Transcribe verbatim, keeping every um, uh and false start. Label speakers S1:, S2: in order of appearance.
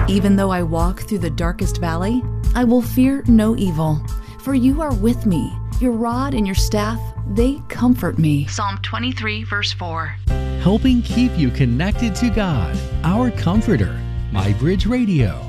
S1: Even though I walk through the darkest valley, I will fear no evil, for you are with me. Your rod and your staff, they comfort me. Psalm twenty-three, verse four.
S2: Helping keep you connected to God, our Comforter. MyBridge Radio.